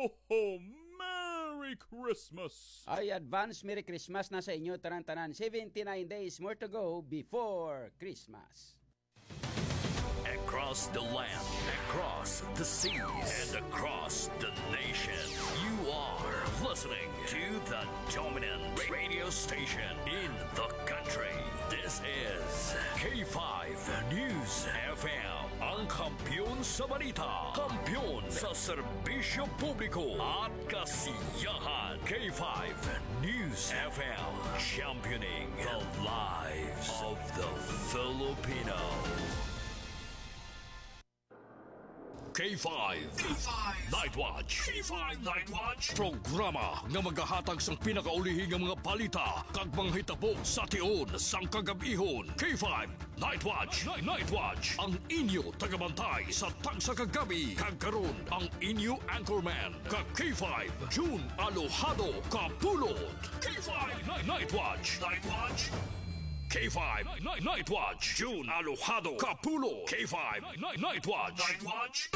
ho, ho! Merry Christmas! Ay, advance Merry Christmas na sa inyo tanan-tanan. 79 days more to go before Christmas. Across the land, across the seas, and across the nation, you are listening to the dominant radio station in the country. This is K5 News FM, ang kampiyon sa balita, kampiyon sa serbisyo publiko at kasiyahan. K5 News FM, championing the lives of the Filipino. K5 Night Watch. K5 Night Watch. Programa nga magahatag sang pinakaulihing nga mga balita kag manghitabo sa tiyon sang kagabihon. K5 Night Watch. Night Watch. Ang inyo tagabantay sa tagsa kagabi kag karon ang inyo anchorman kag K5 June Alojado Kapulot. K5 Night Watch. Night Watch. K5 Night Watch. June Alojado Capulo. K5 Night Watch. Night Watch.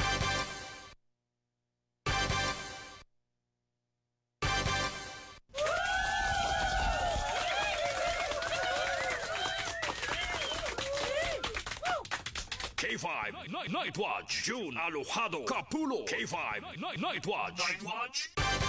K5 Night Watch. June Alojado Capulo. K5 Night Watch. Night Watch.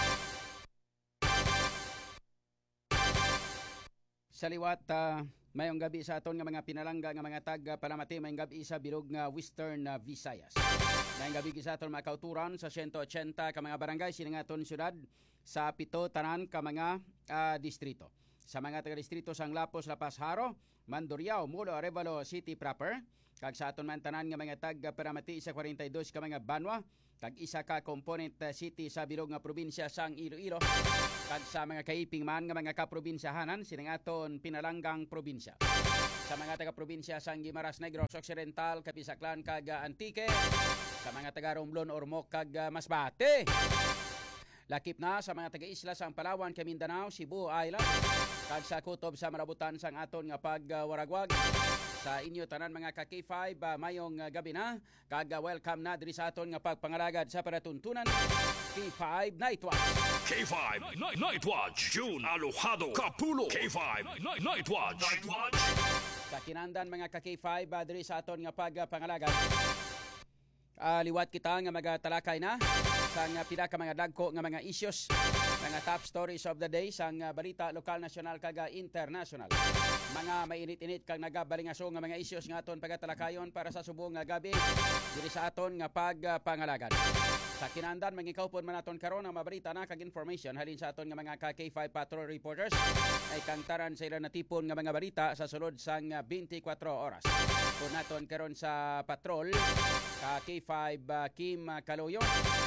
Sa liwat, mayong gabi sa aton nga mga pinalangga nga mga taga-Palamati, mayong gabi sa bilog nga Western Visayas. Mayong gabi sa aton mga kauturan sa 180 ka mga barangay sining aton syudad sa 7 tanan ka mga distrito. Sa mga taga-distrito sang Lapos, Lapas, Haro, Mandurriao, Mulo, Arevalo City proper, kag sa aton man tanan nga mga taga-Palamati sa 42 ka mga banwa, kag isa ka component city sa bilog nga probinsya sang Iloilo, kag sa mga kaiping man nga mga kaprobinsyahanan sining aton pinalanggang probinsya. Sa mga taga-probinsya sang Guimaras Negros Occidental, Kapisaklan kag Antique, sa mga taga Romblon, Ormoc kag Masbate. Lakip na sa mga taga-isla sang Palawan, Mindanao, Cebu Island, kag sa kutob sa marabutan sang aton nga pagwaragwag. Sa inyo tanan mga ka-K5, mayong gabi na, kag welcome na diri sa aton nga pagpangalagad sa paratuntunan K5 Night Watch. K5 Night Watch. June Alojado Capulo. K5 Night Watch. Night Watch. Sa kinandan mga ka-K5, diri sa aton nga pagpangalagad. Liwat kita nga magatalakay na sang pila ka mga dagko nga mga issues, mga top stories of the day sang balita lokal, nasyonal kag international. Mga mainit-init kag nagabalingaso nga mga issues nga aton pagatalakayon para sa subong nga gabi diri sa aton nga pagpangalagad. Sa kinandan mangikaw pod man aton karon ang mabalita na kag information halin sa aton nga mga K5 patrol reporters ay kangtaran sa ila natipon nga mga balita sa sulod sang 24 oras. Kung naton karon sa patrol K5 Kim Kaloyo,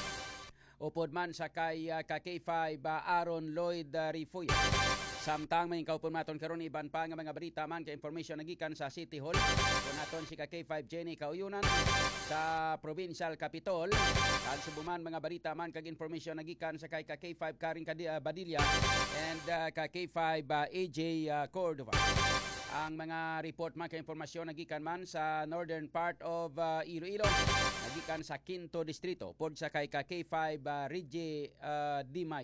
upod man sa kay K5 Aaron Lloyd Rifuya. Samtang may kaupon maton karon iban pa nga mga balita man kay information nagikan sa City Hall. Kung naton si K5 Jenny Kauyunan sa Provincial Capitol. Kag subuman mga balita man kag information nagikan sa kay K5 Karing Badilla and K5 AJ Cordova. Ang mga report man kay impormasyon nagikan man sa northern part of Iloilo, nagikan sa Quinto Distrito pod sa kay K5 Reggie Dimay.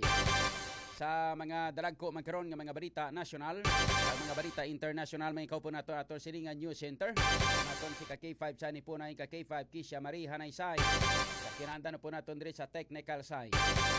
Sa mga dalagko man karon nga mga balita national, mga balita international, may kaupo nato aton silingan News Center. Naton si K5 Chani Punay, K5 Kisha Marie Hanaysay. Sa kinahanglan po naton diri sa technical side,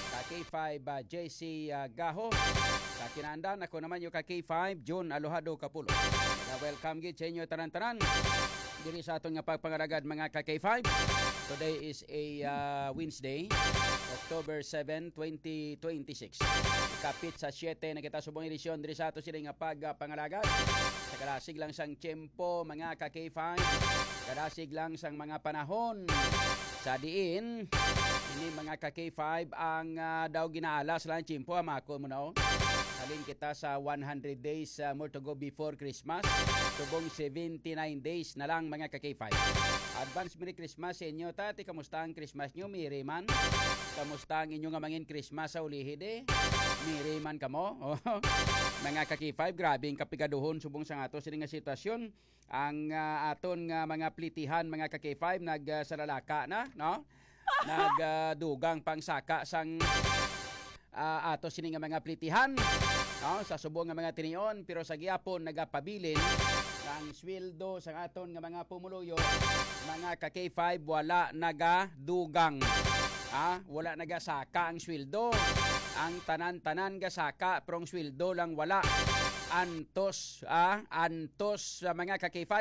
K5 JC Gaho. Sa kinahanglan ako naman yung K5 June Alojado Capulo. Welcome gid sa inyo tanan-tanan diri sa aton nga pagpangalagad mga K5. Today is a Wednesday, October 7, 2026. Kapit sa 7 na kita subong edisyon diri sa ato sila nga pagpangalagad. Sa kalasig lang sang tiyempo mga K5, kalasig lang sang mga panahon. Sa diin, ini mga K5 ang daw ginaalas lang tiyempo amako mo na. Halin kita sa 100 days more to go before Christmas. Subong 79 days na lang mga K5. Advance Merry Christmas sa inyo, tati. Kamusta ang Christmas nyo? Merry man? Kamusta ang inyo nga mangin Christmas sa ulihid eh? Merry man kamo? Mga K5, grabe ang kapigaduhon subong sa ato sining nga sitwasyon. Ang aton nga mga plitihan mga K5 nagsalalaka na, no? nagdugang pangsaka sang ato sini nga mga plitihan sa subong nga mga tinion, pero sa gihapon nagapabilin ang sweldo sa aton nga mga pumuluyo, mga ka K5 wala nagadugang. Wala nagasaka ang sweldo. Ang tanan-tanan gasaka pero ang sweldo lang wala. Antos sa mga ka K5.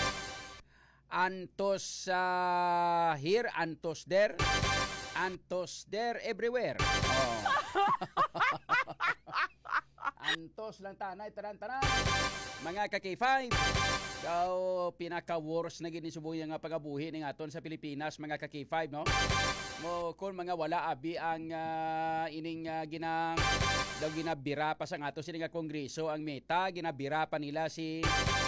Antos here, antos there everywhere. Antos lang tanay, tanan-tanan. Mga ka-K5, pinaka-worst na ginisubuyan nga pagabuhi ng aton sa Pilipinas, mga ka-K5, no? Kung mga wala abi ang ining ginabira pa sa ato sila nga kongreso, ang Meta, ginabira pa nila si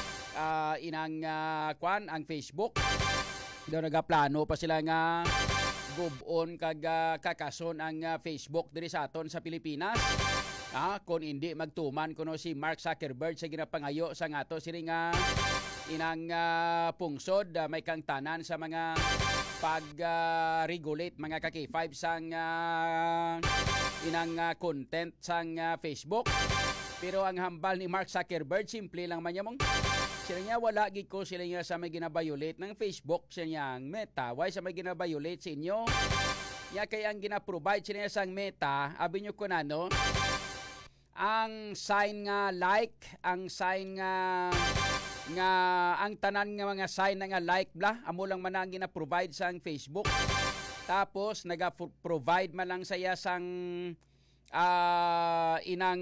ang Facebook. Daw nagaplano pa sila nga gubon kag kakason ang Facebook diri sa aton sa Pilipinas. Kung hindi magtuman kuno si Mark Zuckerberg sa ginapangayo sa ngato sila nga inang pungsod, may kang tanan sa mga pag-regulate mga ka-K5 sang inang content sang Facebook. Pero ang hambal ni Mark Zuckerberg simple lang man niya mong sila niya wala gid ko sila niya sa may ginabayolate ng Facebook sa niyang Meta. Why sa may ginabayolate sa inyo? Ya kay ang gina-provide sila niya sang Meta, abi nyo ko no? Ang sign nga like, ang sign nga ang tanan nga mga sign nga like bla, amo lang man ang gina-provide sang Facebook. Tapos naga-provide man lang saya sang inang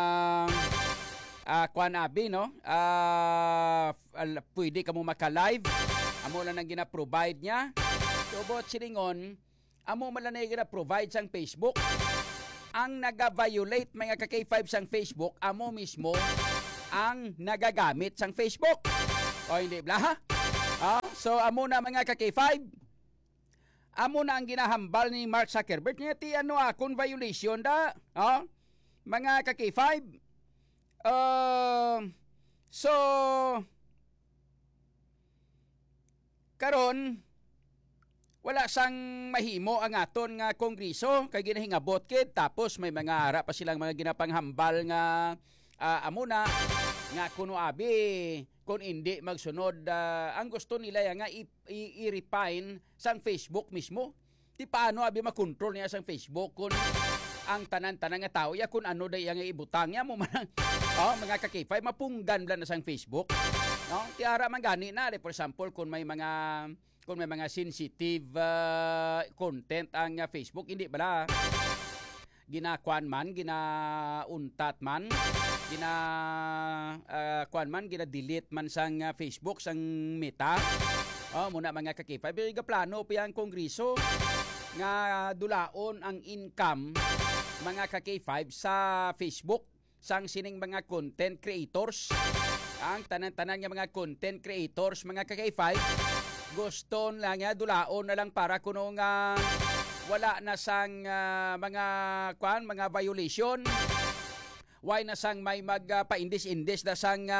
kuan abi no, pwede ka mo maka-live, amo lang ang gina-provide niya. So bot silingon, amo man lang ang gina-provide sang Facebook. Ang naga-violate mga ka-K5 sang Facebook, amo mismo ang nagagamit sang Facebook. O hindi bla? So amo na mga ka-K5, amo na ang ginahambal ni Mark Zuckerberg niya ti akong violation da. Mga ka-K5. So karon wala sang mahimo ang aton nga kongreso kay ginahingabot kid, tapos may mga ara pa silang mga ginapanghambal nga amo na nga kuno abi kung hindi magsunod ang gusto nila nga i-refine sang Facebook mismo. Ti paano abi makontrol niya sang Facebook kung ang tanan-tanan nga tao ya kung ano day nga ibutang niya mo man mga ka-K5 mapunggan bla na sang Facebook. Ti ara man gani na for example kung may mga sensitive content ang Facebook, hindi bala ginakuan man, ginauntat man, gina-delete man sang Facebook, sang Meta. Muna mga ka-K5, plano pa yung kongreso nga dulaon ang income mga ka-K5 sa Facebook sang sining mga content creators. Ang tanan-tanan nga mga content creators mga ka-K5 gusto lang nga dulaon na lang para kuno nga wala na sang mga violation. Why na sang may magpaindis-indis na sang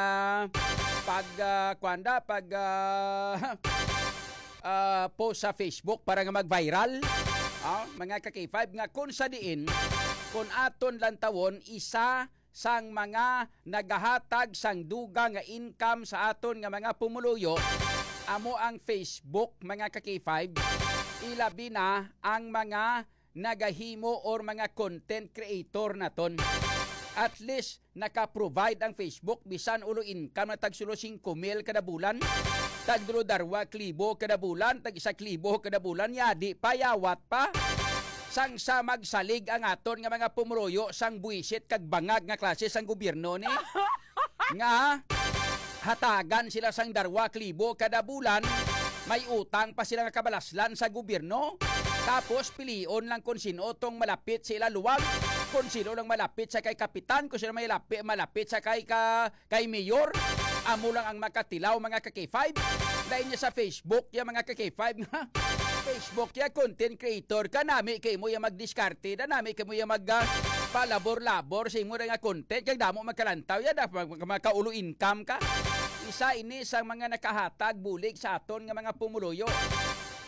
post sa Facebook para nga mag-viral. Mga ka-K5 nga kung sa diin kung aton lang tawon isa sang mga nagahatag sang duga nga income sa aton nga mga pumuluyo, amo ang Facebook mga ka-K5, ilabi na ang mga nagahimo or mga content creator naton. At least naka-provide ang Facebook bisan ulo income na tag 5,000 kada bulan, tag 2,000 kada bulan, tag 1,000 kada bulan, yadi pa yawat pa. Sang sa magsalig ang aton nga mga pumuruyo sang buisit kag bangag nga klase sang gobyerno ni nga hatagan sila sang 2,000 kada bulan, may utang pa sila nga kabalaslan sa gobyerno. Tapos pilion lang kung sino tong malapit sa ilaluwag, kung sino lang malapit sa kay kapitan, kung sino malapit sa kay mayor. Amo lang ang makatilaw mga ka-K5. Dahil niya sa Facebook, yung mga ka-K5 nga Facebook ya content creator ka, nami kay mo yung magdiskarte da, nami kay mo yung palabor-labor sa imo nga content kay damo magkalantaw ya da makaulo income ka. Isa ini sa mga nakahatag bulig sa aton nga mga pumuluyo.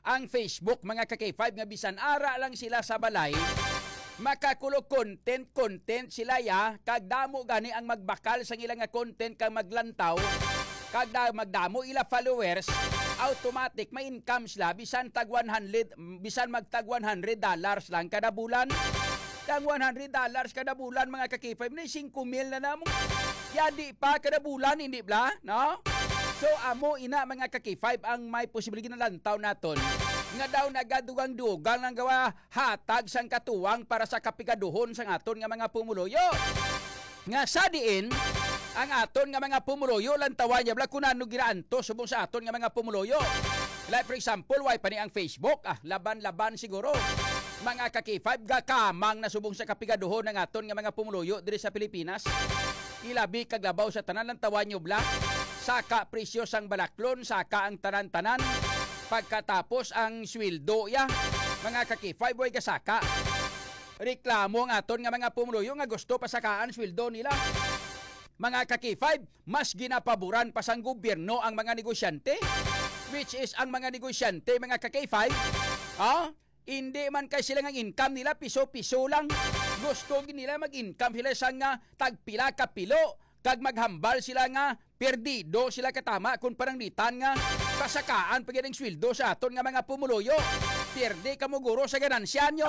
ang Facebook mga ka-K5 nga bisan ara lang sila sa balay, makakulo content sila ya, kag damo gani ang magbakal sa ilang nga content kag maglantaw, kag magdamo ila followers, automatic may income sila bisan magtag $100 lang kada bulan. Ang $100 kada bulan mga ka-K5 na 5,000 na namong yadi pa kada bulan, hindi bla, no? So amo ina mga ka-K5 ang may posibilidad na lantaw naton nga daw nagadugang-dugang ng gawa hatag sang katuwang para sa kapigaduhon sang aton nga mga pumuluyo. Nga sa diin ang aton nga mga pumuluyo lantawan niya bla kunano ginaanto subong sa aton nga mga pumuluyo. Like for example, why pa ni ang Facebook, laban-laban siguro. Mga ka-K5 gakamang na subong sa kapigaduhon ng aton nga mga pumuluyo diri sa Pilipinas. Ilabi kaglabaw sa tanan lantawan niyo bla. Saka presyo sang balaklon, saka ang tanan-tanan. Pagkatapos ang sweldo ya, mga ka-K5 boy kasaka. Reklamo ang aton nga mga pumuluyo nga gusto pasakaan sweldo nila. Mga ka-K5, mas ginapaboran pa sang gobyerno ang mga negosyante, which is ang mga negosyante mga ka-K5, hindi man kay sila ng income nila piso-piso lang. Gusto nila mag-income sila sang tagpila ka pilo, kag maghambal sila nga perdido sila katama kung parang litan nga pasakaan pag yung sweldo sa aton nga mga pumuluyo. Perde ka mo guro sa ganansya nyo.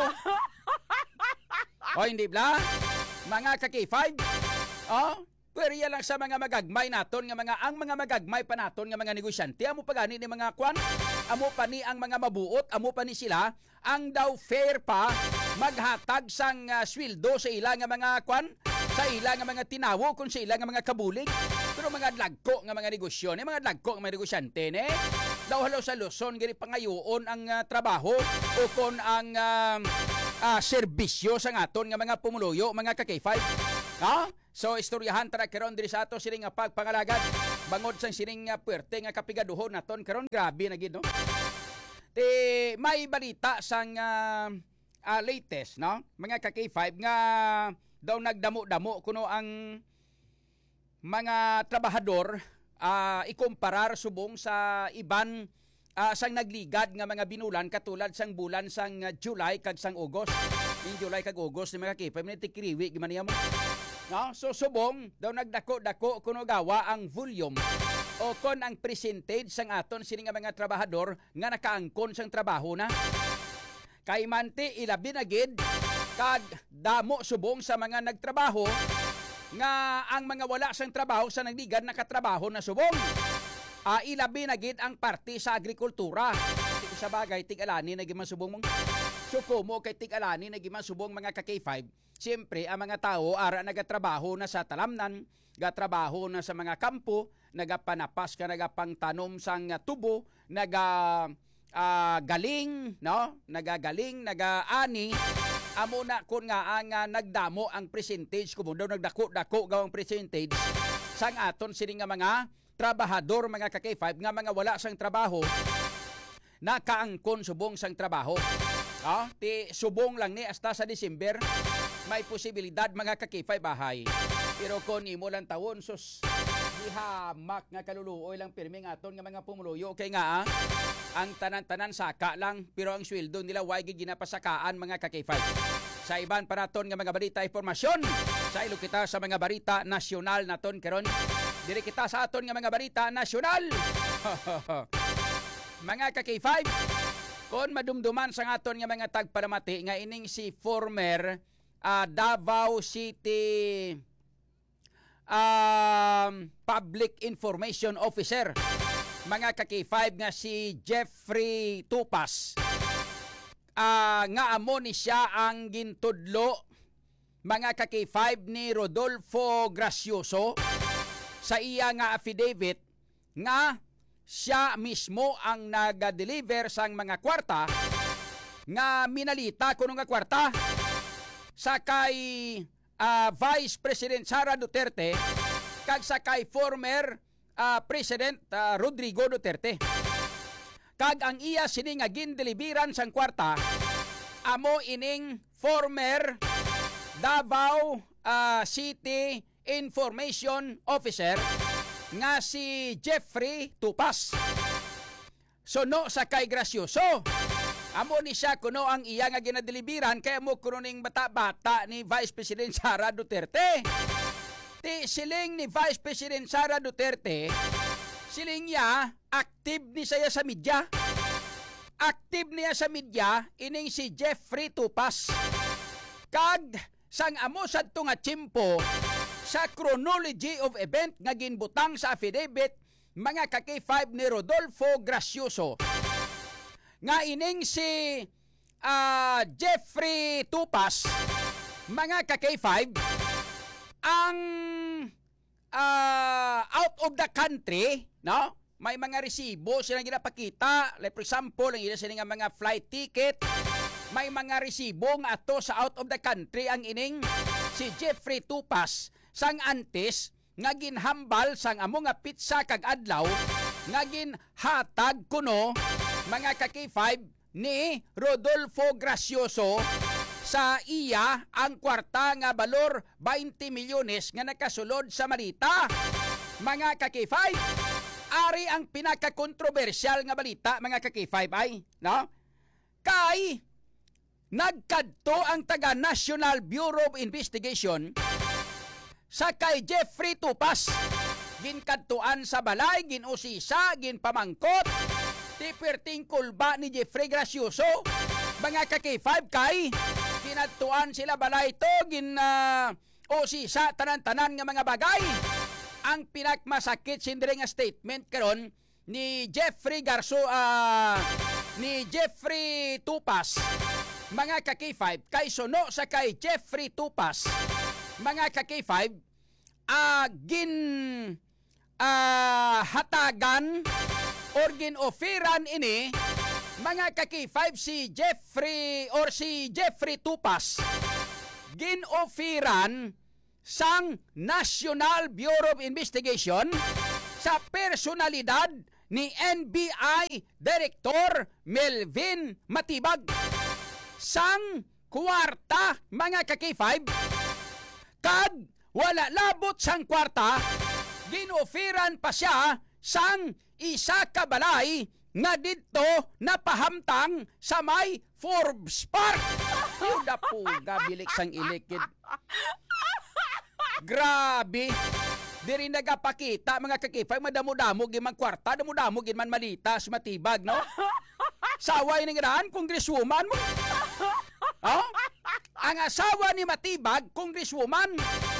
O hindi bla? Mga ka-K5, pwede lang sa mga magagmay naton nga ang mga magagmay pa naton nga mga negosyante, amo pa gani ni mga kwan, amo pa ni ang mga mabuot, amo pa ni sila ang daw fair pa maghatag sang sweldo sa ila nga mga kwan, sa ila nga mga tinawo kung sa ila nga mga kabulig. Pero mga lagko nga mga negosyo, mga lagko nga mga negosyante ne, daw halo sa Luzon gani pangayoon ang trabaho o kon ang serbisyo sa aton nga mga pumuluyo, mga ka-K5. So istoryahan tara karon diri sa ato sining nga pagpangalagad bangod sang sining nga puwerte nga kapigaduhon naton karon, grabe na gid no. May balita sang latest no, mga ka-K5 nga daw nagdamo-damo kuno ang mga trabahador ikumparar subong sa iban sang nagligad nga mga binulan katulad sang bulan sang July kag sang August. In July kag August ni mga K5 ni tikriwi giman niya mo. No? So subong daw nagdako-dako kuno gawa ang volume o kon ang percentage sang aton sini nga mga trabahador nga nakaangkon sang trabaho na. Kay manti ilabi na gid kag damo subong sa mga nagtrabaho nga ang mga wala sang trabaho sa nagligad nakatrabaho na subong. Ilabi na gid ang parte sa agrikultura. Sa bagay tig-alani na giman subong mong sukumo kay tig-alani na giman subong mga ka-K5. Siyempre, ang mga tao ara nagatrabaho na sa talamnan, nagatrabaho na sa mga kampo, nagapanapas ka nagapangtanom sang tubo, galing, no? Nagagaling, nagaani. Amo na kun nga ang nagdamo ang percentage kumo daw nagdako-dako gawang percentage sang aton sini nga mga trabahador mga ka-K5 nga mga wala sang trabaho nakaangkon subong sang trabaho. Ti subong lang ni hasta sa December may posibilidad mga ka-K5 bahay. Pero kung imo lang tawon sus gihamak nga kaluluoy lang pirmi nga aton nga mga pumuluyo kay nga ang tanan-tanan saka lang pero ang sweldo nila way ginapasakaan mga ka-K5. Sa iban pa naton nga mga balita impormasyon, sa ilo kita sa mga balita nasyonal naton karon. Diri kita sa aton nga mga balita nasyonal. Mga ka-K5, kon madumduman sa aton nga mga tagparamati nga ining si former Davao City Public Information Officer, mga ka-K5 nga si Jeffrey Tupas, nga amo ni siya ang gintudlo mga ka-K5 ni Rodolfo Gracioso sa iya nga affidavit nga siya mismo ang nag-deliver sang mga kwarta nga minalita kuno nga kwarta sa kay Vice President Sara Duterte kag sa kay former President Rodrigo Duterte. Kag ang iya sini nga gindeliveran sang kwarta amo ining former Davao City Information Officer nga si Jeffrey Tupas. suno sa kay grasyoso. Amo ni siya kuno ang iya nga ginadeliveran kaya mo kuno ning bata-bata ni Vice President Sara Duterte. Ti siling ni Vice President Sara Duterte, siling niya active ni saya sa media. Active niya sa media ining si Jeffrey Tupas. Kag sang amo sadto nga tiyempo sa chronology of event nga ginbutang sa affidavit mga ka-K5 ni Rodolfo Gracioso. Nga ining si Jeffrey Tupas, mga ka-K5, ang out of the country, no? May mga resibo silang ginapakita. Like for example, ang ila sila nga mga flight ticket, may mga resibo nga ato sa out of the country ang ining si Jeffrey Tupas sang antes nga ginhambal sang amo nga pizza kag adlaw nga ginhatag kuno mga ka-K5 ni Rodolfo Gracioso sa iya ang kwarta nga balor 20 milyones nga nakasulod sa malita. Mga ka-K5, ari ang pinaka-kontrobersyal nga balita mga ka-K5 ay, no? Kay nagkadto ang taga National Bureau of Investigation sa kay Jeffrey Tupas. Ginkadtuan sa balay, ginusisa, ginpamangkot, tiperting kulba ni Jeffrey Gracioso. Mga ka-K5 kay kinadtuan sila balay to, usisa, tanan-tanan nga mga bagay. Ang pinakmasakit sindre nga statement karon ni Jeffrey Tupas, mga ka-K5, kay suno sa kay Jeffrey Tupas, mga ka-K5, hatagan or ginoferan ini mga ka-K5 si Jeffrey Tupas, ginoferan sang National Bureau of Investigation sa personalidad ni NBI Director Melvin Matibag sang kwarta mga ka-K5. Kag wala labot sang kwarta, ginoferan pa siya sang isa ka balay nga dito napahamtang sa may Forbes Park. Yuda po gabilik sang ilikid. Grabe. Diri nagapakita mga ka-K5 madamo-damo gimang kwarta, damo-damo gin man malitas Matibag, no? Saway ning daan congresswoman mo. Oh? Ang asawa ni Matibag, congresswoman.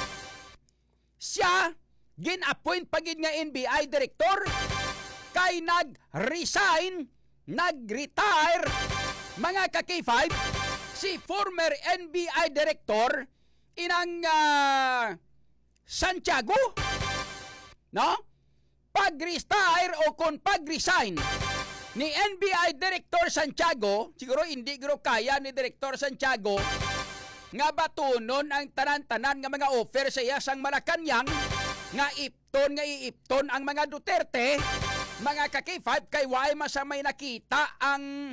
Siya gin-appoint pagid nga NBI director kay nag-resign, nag-retire mga ka-K5 si former NBI director inang Santiago, no? Pag-retire o kung pag-resign ni NBI Director Santiago, siguro hindi gro kaya ni Director Santiago nga batunon ang tanan-tanan nga mga offer sa iya sang Malacanang nga iipton ang mga Duterte, mga ka-K5 kay waay masamay nakita ang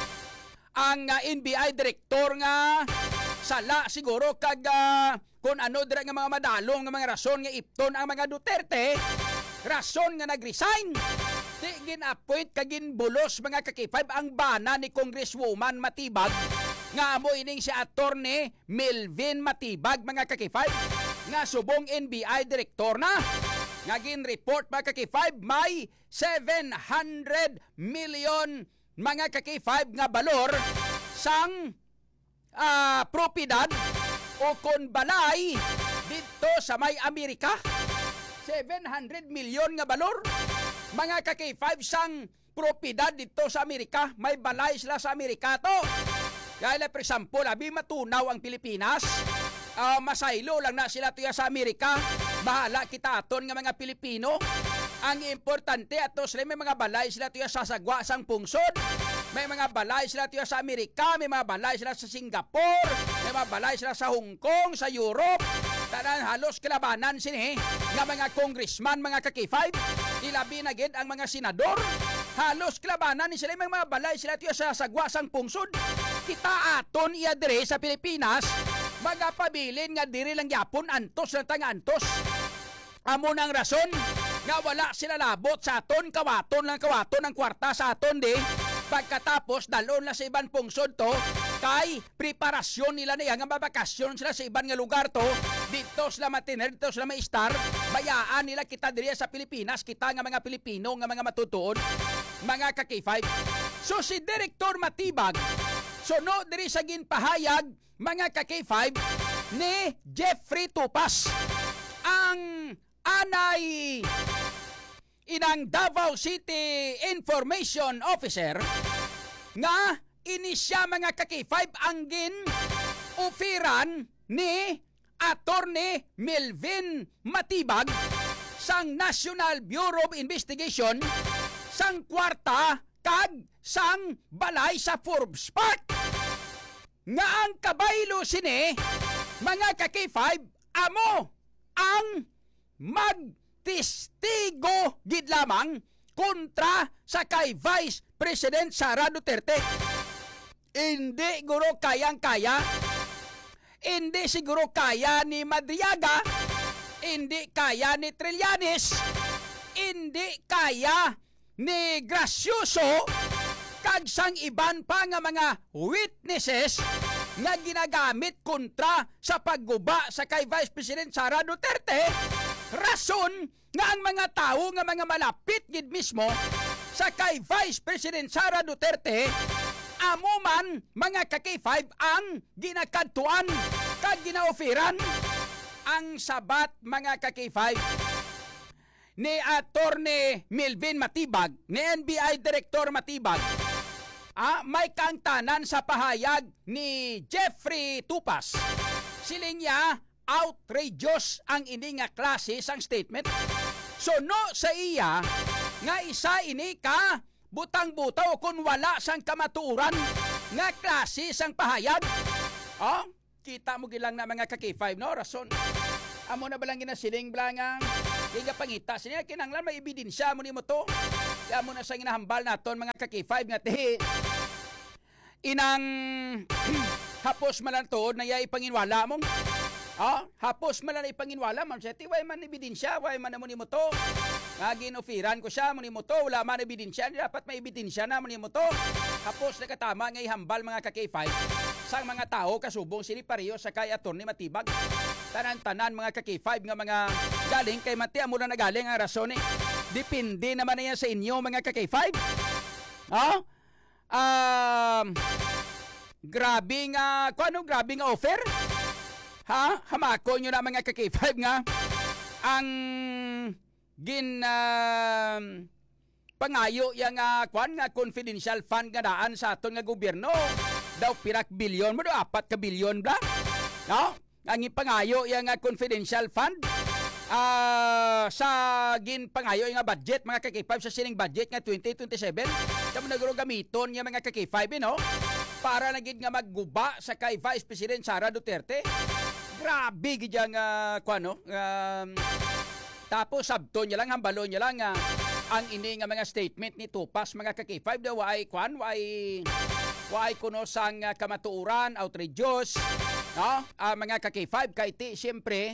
NBI Director nga sala siguro kag kung ano dira nga mga madalong nga mga rason nga ipton ang mga Duterte, rason nga nag-resign. Di gin-appoint kagin bulos mga ka-K5 ang bana ni Congresswoman Matibag nga amo ining si Attorney Melvin Matibag mga ka-K5 nga subong NBI Director na. Nga gin-report mga ka-K5 may 700 million mga ka-K5 nga balor sang propiedad o kon balay dito sa may Amerika. 700 million nga balor mga ka-K5 sang propiedad dito sa Amerika. May balay sila sa Amerika to. Kaya for example, abi matunaw ang Pilipinas, masaylo lang na sila tuya sa Amerika. Bahala kita aton nga mga Pilipino. Ang importante ato sila may mga balay sila tuya sa sagwa sang pungsod. May mga balay sila tuya sa Amerika, may mga balay sila sa Singapore, may mga balay sila sa Hong Kong, sa Europe. Tanan halos kalabanan sini nga mga congressman, mga ka-K5. Ilabi na gid ang mga senador. Halos kalabanan ni sila may mga balay sila tuya sa sagwa sang pungsod. Kita aton iya dire sa Pilipinas, magapabilin nga diri lang yapon antos lang tanga antos. Amo nang rason nga wala sila labot sa aton, kawaton ang kwarta sa aton di. Pagkatapos dalon na sa ibang pungsod to, kay preparasyon nila niya nga babakasyon sila sa ibang nga lugar to, dito sila matiner, dito sila ma-star, bayaan nila kita diri sa Pilipinas, kita nga mga Pilipino nga mga matutuon, mga ka-K5. So si Direktor Matibag, no diri sa ginpahayag, mga ka-K5, ni Jeffrey Tupas, ang anay inang Davao City Information Officer nga inisya mga ka-K5 ang gin-ufiran ni Attorney Melvin Matibag sang National Bureau of Investigation sang kwarta kag sang balay sa Forbes Park. Nga ang kabaylo sini, mga ka-K5, amo ang magtestigo gid lamang kontra sa kay Vice President Sara Duterte. Hindi guro kayang-kaya, hindi siguro kaya ni Madriaga, hindi kaya ni Trillanes, hindi kaya ni Gracioso, kag sang iban pa nga mga witnesses nga ginagamit kontra sa pagguba sa kay Vice President Sara Duterte. Rason nga ang mga tao nga mga malapit gid mismo sa kay Vice President Sara Duterte, amo man mga ka-K5 ang ginakadtuan kag ginaoferan. Ang sabat mga ka-K5 ni Attorney Melvin Matibag, ni NBI Director Matibag, may kaangtanan sa pahayag ni Jeffrey Tupas. Siling niya, outrageous ang ini nga klase sang statement. So no sa iya nga isa ini ka butang-butaw kung wala sang kamatuuran nga klase sang pahayag. Kita mo gilang na mga ka-K5 no, rason. Amo na balang ginasiling blangang Liga pangita siya kinanglan may ebidensya mo ni mo to. Kaya mo na sa ginahambal naton mga ka-K5 nga te inang hapos man lang tuod na iya ipanginwala mong. Hapos man lang ipanginwala ma'am seti way man ebidensya, way man mo ni mo to. Nga ginofiran ko siya mo ni mo to, wala man ebidensya, dapat may ebidensya na mo ni mo to. Hapos na katama nga ihambal mga ka-K5 sang mga tao kasubong sini pareho sa kay Attorney Matibag. Tanan-tanan mga ka-K5 nga mga galing kay Mati amo na nagaling ang rason depende naman na yan sa inyo mga ka-K5. Grabe nga grabe nga offer. Hamako nyo na mga ka-K5 nga ang pangayo yang nga confidential fund nga daan sa aton nga gobyerno daw pirak bilyon mo do 4 ka bilyon bla ang ipangayo yang confidential fund sa ginpangayo nga budget mga ka-K5 sa sining budget nga 2027 kamo nagro gamiton nga mga ka-K5 no para na gid nga magguba sa kay Vice President Sara Duterte. Grabe gid yang tapos sabton niya lang hambalo niya lang ang ini nga mga statement ni Tupas mga ka-K5 daw ay kuno sang kamatuuran outrageous mga ka-K5 kay ti siyempre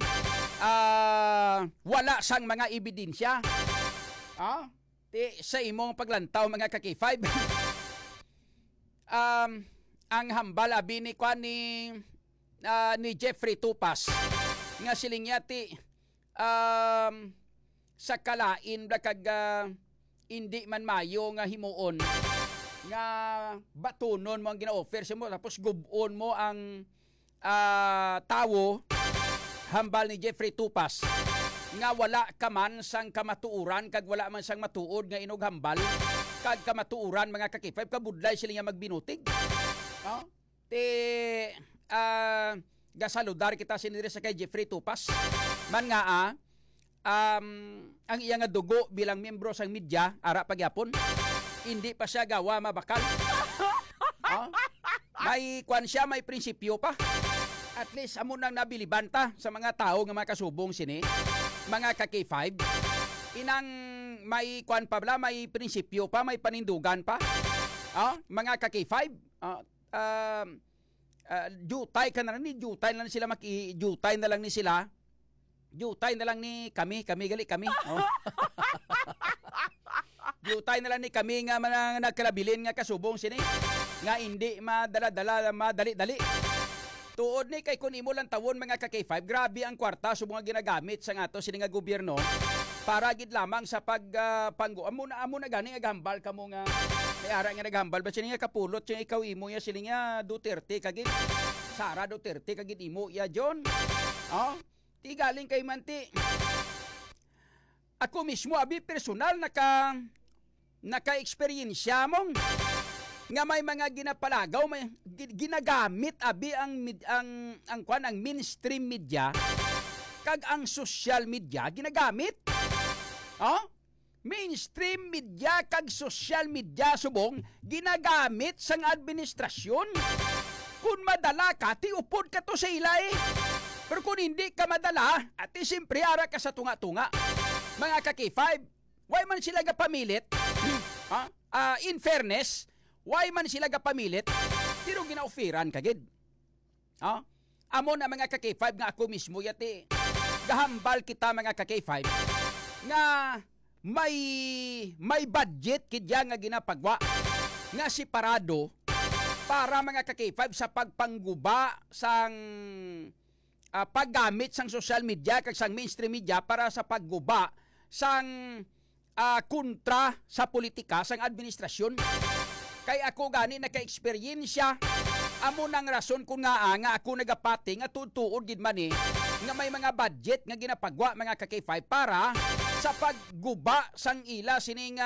wala sang mga ebidensya ti sa imong paglantaw mga ka-K5 ang hambal abi ni ni Jeffrey Tupas nga siling yati sa kalain kag hindi man mayo nga himuon nga batunon mo ang gina-offer sa mo tapos gubon mo ang tawo hambal ni Jeffrey Tupas nga wala ka man sang kamatuuran kag wala man sang matuod nga inog hambal kag kamatuuran mga ka-K5 kabudlay sila nga magbinutig gasaludar kita sinidiri sa kay Jeffrey Tupas man nga ang iya nga dugo bilang miyembro sang media ara pagyapon hindi pa siya gawa mabakal. May kwan siya, may prinsipyo pa. At least amo nang nabilibanta sa mga tao nga mga kasubong sini mga ka-K5 inang may kwan pa bla, may prinsipyo pa, may panindugan pa. Mga ka-K5 jutay ka na lang ni jutay na lang sila jutay na lang ni sila Jutay na lang ni kami gali kami. Oh. Jutay na lang ni kami nga nagkalabilin nga kasubong sini nga hindi madala-dala madali-dali. Tuod ni kay kun imo lang tawon mga ka K5, grabe ang kwarta subong nga ginagamit sa ato sini nga gobyerno para gid lamang sa amo na gani nga gambal kamo nga may ara nga naghambal ba sini nga kapulot sing ikaw imo ya sini nga Duterte kagid Sara Duterte kagid imo ya John. Oh, ti galing kay manti. Ako mismo abi personal naka-eksperyensya mong nga may mga ginapalagaw, may ginagamit abi ang mainstream media kag ang social media ginagamit. Oh? Mainstream media kag social media subong ginagamit sang administrasyon. Kung madala ka, ti upod ka to sa ilay. Pero kung hindi ka madala, ati simpre ara ka sa tunga-tunga. Mga ka-K5, why man sila gapamilit? In fairness, why man sila gapamilit? Pero ginaoferan kagid. Amo na mga ka-K5 nga ako mismo yati. Gahambal kita mga ka-K5 nga may budget kidya nga ginapagwa nga si parado para mga ka-K5 sa pagpangguba sang paggamit sang social media kag sang mainstream media para sa pagguba sang kontra sa politika sang administrasyon. Kay ako gani naka-eksperyensya amo nang rason kung nga ako nagapati nga tutuod gid man nga may mga budget nga ginapagwa mga ka-K5 para sa pagguba sang ila sining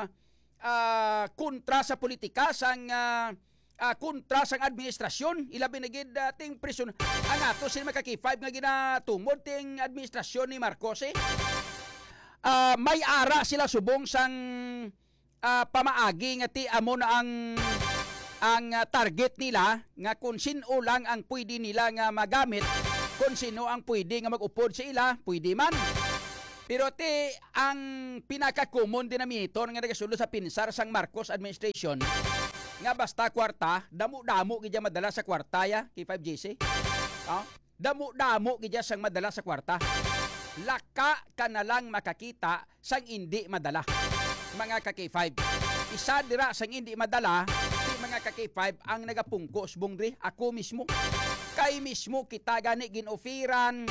kontra sa politika sang kontra sang administrasyon. Ilabi na gid ting presyon ang ato sila mga ka-K5 nga ginatumod ting administrasyon ni Marcos may ara sila subong sang pamaagi nga ti amo na ang target nila nga kung sino lang ang pwede nila nga magamit, kung sino ang pwede nga mag-upod sa ila, pwede man. Pero ti ang pinaka-common denominator nga nagasulod sa pinsar sang Marcos administration nga basta kwarta, damo-damo gidya madala sa kwarta ya, K5GC. Damo-damo gidya sang madala sa kwarta. Laka ka na lang makakita sang hindi madala. Mga ka-K5. Isa dira sang hindi madala, si mga ka-K5 ang nagapungkos bungri, ako mismo. Kay mismo kita gani ginofiran.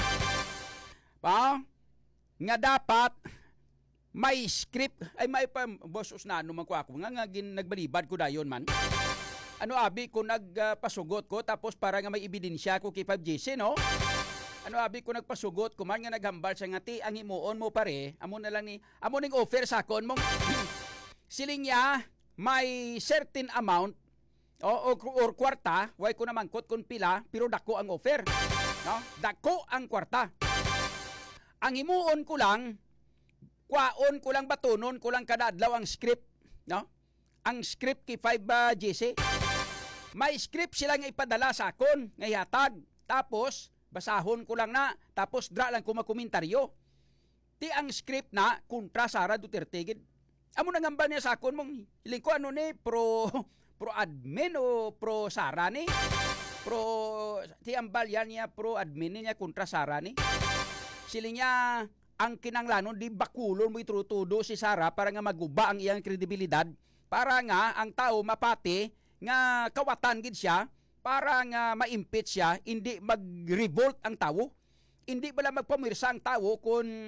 Nga dapat may script ay may pa bosos na ano man ko ako nga nagbalibad ko dayon man. Ano abi ko nagpasugot ko tapos para nga may ebidensya ko K5GC no? Ano abi ko nagpasugot ko man nga naghambal sa ngati ang himuon mo pare amo na lang ni amo ning offer sa kon mong siling niya may certain amount or kwarta way ko naman kot kun pila pero dako ang offer no dako ang kwarta ang himuon ko lang kwaon ko lang batunon ko lang kada adlaw ang script no ang script K5GC may script sila nga ipadala sa akon nga ihatag tapos basahon ko lang na, tapos dra lang ko makomentaryo. Ti ang script na, kontra Sara Duterte. Amo nangamba niya sa akon mong, hiling ko ano ni, pro admin o pro Sara ni? Ti ambal yan niya, pro admin niya kontra Sara ni? Siling niya, ang kinanglanon, di bakulon mo itutudo si Sara para nga maguba ang iyang kredibilidad, para nga ang tao mapati, nga kawatan gid siya, para nga ma-impeach siya, hindi mag-revolt ang tao. Hindi bala magpamirsa ang tao kung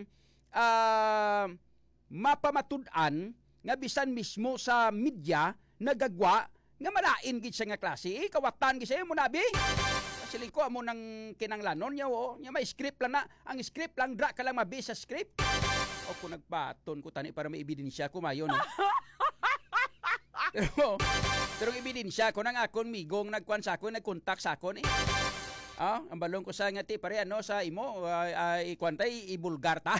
mapamatud-an nga bisan mismo sa media nagagwa nga malain gid siya nga klase. Kawatan gid siya mo nabi. Kasi ko amo nang kinanglanon niya nya may script lang na. Ang script lang dra ka lang mabi sa script. O kung nagpaton ko tani para may ebidensya ko mayon. Pero ebidensya ko nang akon migong nagkuan sa akon, nagkontak sa akon ang balong ko sa ngati pare ano sa imo ikwantay ibulgar ta.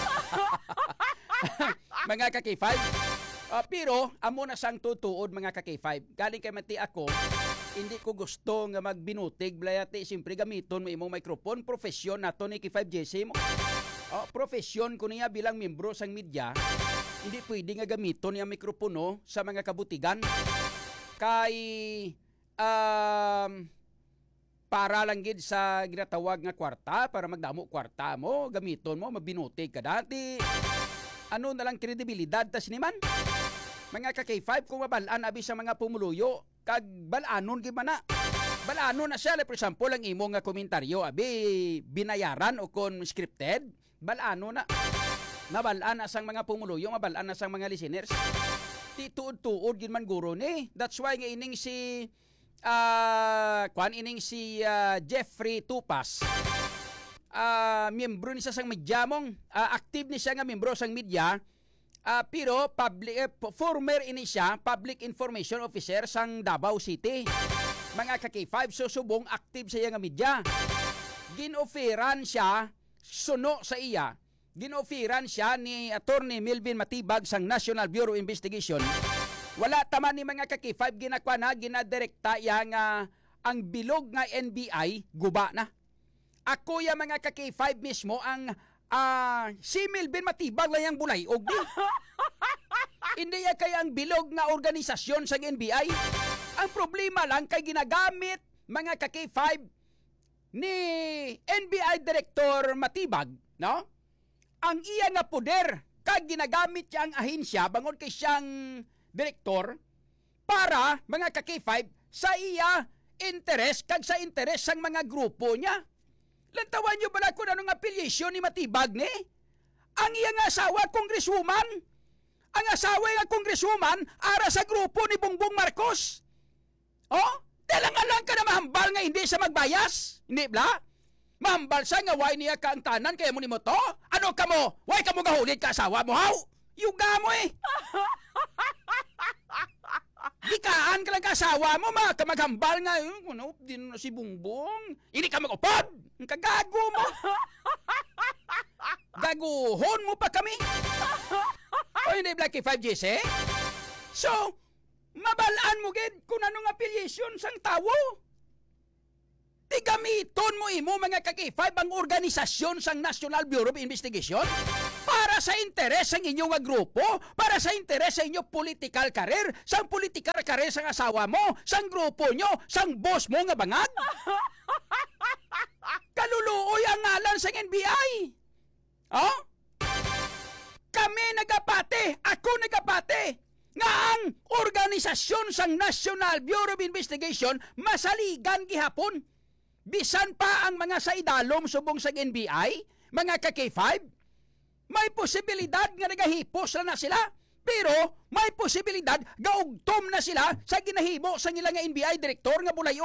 Mga ka-K5. Pero amo na sang tutuod mga ka-K5. Galing kay mati ako, hindi ko gusto nga magbinutig blayati simpre gamiton mo imong microphone, profesyon nato ni K5GC mo. Profesyon ko niya bilang membro sang media. Hindi pwede nga gamiton yung mikropono sa mga kabutigan. Kay para lang gid sa ginatawag nga kwarta, para magdamo kwarta mo, gamiton mo, mabinuti ka dati. Ano na lang kredibilidad tas niman? Mga ka K5 kung mabalaan abi sa mga pumuluyo, kag balanon gid man na. Balanon na siya, like for example, ang imong nga komentaryo abi binayaran o kon scripted, balanon na. Mabalaan na sang mga pumuluyo, mabalaan na sang mga listeners. Ti tuod-tuod gid man guro ni. That's why nga ining si Jeffrey Tupas, miyembro ni sa sang media mong, active ni siya nga miyembro sang media, pero former ini siya public information officer sang Davao City. Mga ka-K5, so subong active siya nga media. Ginoferan siya, suno sa iya, ginoferan siya ni Attorney Melvin Matibag sang National Bureau of Investigation. Wala taman ni mga ka-K5 ginakwa na, ginadirekta yang ang bilog nga NBI guba na. Ako ya mga ka-K5 mismo ang si Melvin Matibag lang yung bulay og di. Hindi ya kaya ang bilog nga organisasyon sa NBI. Ang problema lang kay ginagamit mga ka-K5 ni NBI Director Matibag, no? Ang iya nga poder kag ginagamit siya ang ahensya bangon kay siyang direktor para mga ka-K5 sa iya interes kag sa interes sang mga grupo niya. Lantawan niyo bala kung anong affiliation ni Matibag ni? Ang iya nga asawa, congresswoman. Ang asawa nga congresswoman ara sa grupo ni Bongbong Marcos. Oh, talang-alang ka na mahambal nga hindi sa magbayas. Hindi bla? Mahambal sa nga why niya ka ang tanan kaya mo ni mo to? Ano ka mo? Why ka mo gahulit ka asawa mo? How? Yuga mo eh. Dikaan ka lang kasawa mo, maghambal nga. Ano, din na si Bongbong. Hindi ka mag-upod. Ang kagago mo. Gaguhon mo pa kami. O hindi Blacky 5Gs eh? So, mabalaan mo gid kung anong affiliation sang tawo. Gamiton mo imo mga ka-K5 ang organisasyon sang National Bureau of Investigation para sa interes sang inyong grupo, para sa interes sa inyong political career, sang political career sang asawa mo, sang grupo nyo, sang boss mo nga bangag. Kaluluoy ang ngalan sang NBI. Oh? Kami nagapate, ako nagapate, nga ang organisasyon sang National Bureau of Investigation masaligan gihapon. Bisan pa ang mga sa idalom subong sa NBI, mga ka-K5, may posibilidad nga nagahipos na sila, pero may posibilidad gaugtom na sila sa ginahimo sa nila nga NBI direktor nga bulayog.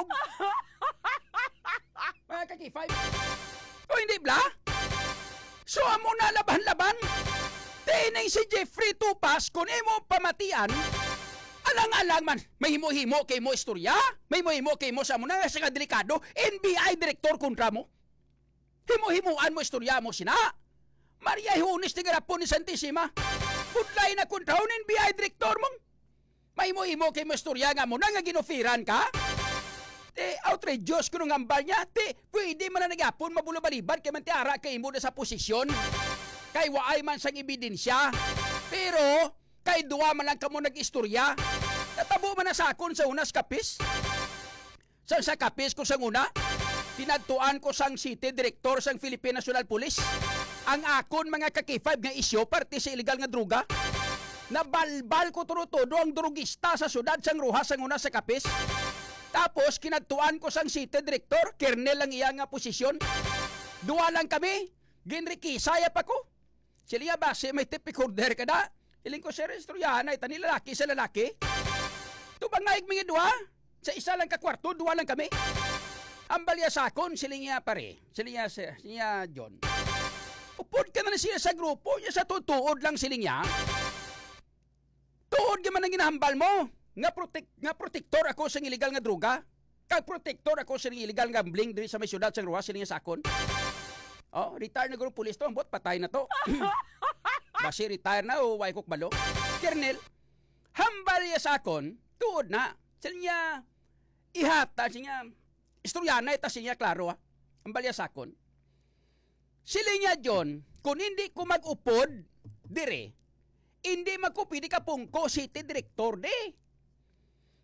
Mga ka-K5, o hindi bla? So amo na laban-laban, tining si Jeffrey Tupas kung imo pamatian, alang-alang man, may himo-himo kay mo istorya, may himo-himo kay mo sa muna sa delikado, NBI Director kontra mo. Himo-himuan mo istorya mo sina. Maria Hunis ti garapon ni Santissima. Budlay na kontra ho NBI Director mo. May himo-himo kay mo istorya nga mo na nga ginofiran ka. Outrageous ko nung ambal niya. Pwede man na nagapon mabulabaliban kay man ti ara kay mo na sa posisyon. Kay waay man sang ebidensya. Pero kay duwa man lang kamo nag-istorya. Natabo man na sakon sa unas kapis. Sa kapis ko sang una, pinadtuan ko sang city director sang Philippine National Police. Ang akon mga ka-K5 nga isyo parte sa illegal nga droga. Nabalbal ko turutodo ang drugista sa syudad sang Rojas sang una sa kapis. Tapos kinadtuan ko sang city director, kernel lang iya nga posisyon. Duwa lang kami, ginrikisaya pa ko. Sila base may tipik order ka na. Iling ko sir, istoryahan ay tani lalaki sa lalaki. Tubangayag mga dua. Sa isa lang kakwarto, dua lang kami. Ang balya sakon, siling pare. Siling John. Upod ka na siya sa grupo niya sa tutuod lang siling niya. Tuod ka man ang ginahambal mo. Nga protektor ako sa illegal nga droga. Kag protektor ako sa illegal gambling diri sa may syudad sa Ruas, siling sakon. Oh, retire na grupo pulis to, ambot patay na to. Basi retire na o way kok balo. Kernel, hambal ya sakon, tuod na. Sinya ihata sinya istoryana ita sinya klaro ha. Hambal ya sakon. Silinya John, kung hindi ko mag-upod dire, hindi magkupidi ka pungko city director de.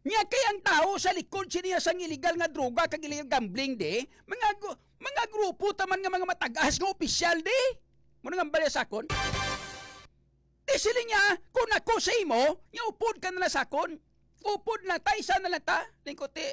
Nya kay ang tao sa likod siniya sang illegal nga droga kag illegal gambling de, mga grupo taman nga mga matag-as nga opisyal de. Muna nga balya sakon. Di sila niya, kung ako sa imo, nya upod ka na sakon. Upod na, taysa na lang ta, lingkote.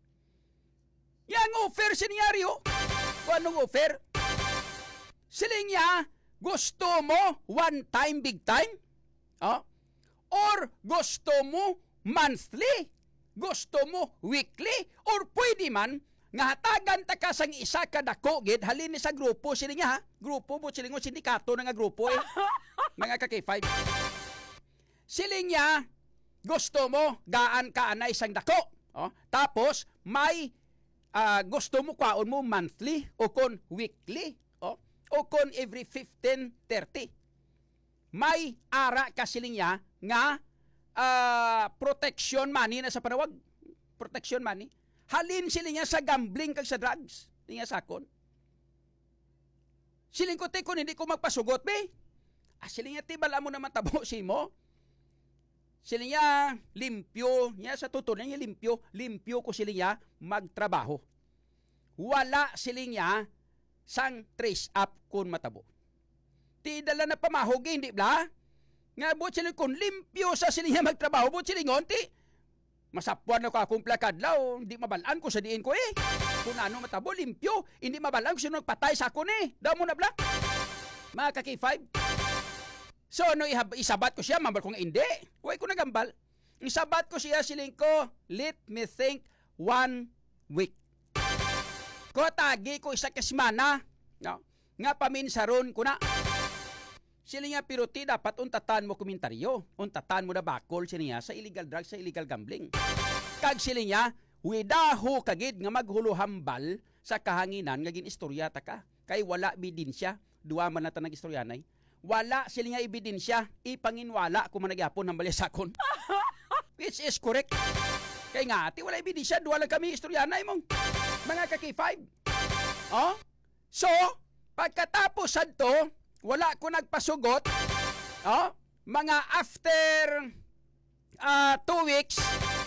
Yang offer senaryo. Kung anong offer? Sila niya, gusto mo one time, big time? Oh? Or gusto mo monthly? Gusto mo weekly? Or pwede man, nga hatagan ta ka sang isa ka dako gid halin ni sa grupo sila niya ha. Grupo mo sila ng sindikato na nga grupo eh. Mga ka-K5. Sila niya, gusto mo gaan ka anay sang dako. Oh? Tapos, may gusto mo kwaon mo monthly o kon weekly. Oh? O kon every 15-30. May ara ka sila niya nga protection money na sa panawag. Protection money. Halin sila niya sa gambling kag sa drugs. Hindi nga sakon. Siling ko kung hindi ko magpasugot, be. Sila niya tibala mo naman tabo si mo. Sila niya limpyo. Niya sa tutunan niya limpyo ko sila niya magtrabaho. Wala sila niya sang trace up kung matabo. Ti dala na pamahog, hindi bla? Nga buot sila kung limpyo sa sila niya magtrabaho, buot sila ngon, ti masapuan na ko akong plakadlaw, hindi mabalaan ko sa diin ko eh. Kung ano matabo, limpyo, hindi mabalaan ko sino nagpatay sa ako eh. Daw mo na bla? Mga ka-K5. So, ano isabat ko siya, mambal kong hindi. Huwag ko nagambal. Isabat ko siya, siling ko, let me think 1 week. Ko tagi ko isa kasmana, no? Nga paminsaron ko na. Sila nga piruti dapat untatan mo komentaryo. Untatan mo na bakol sila sa illegal drugs, sa illegal gambling. Kag sila nga, widaho kagid nga maghuluhambal sa kahanginan nga ginistorya ta ka. Kay wala ebidensya. Duwa man na tanang istoryanay. Wala sila nga ebidensya. Ipanginwala kung managyapon ng balyasakon. Which is correct. Kay nga, ati wala ebidensya. Duwa lang kami istoryanay mong. Mga ka-K5. Oh? So, pagkatapos to, wala ko nagpasugot. Oh, mga after 2 weeks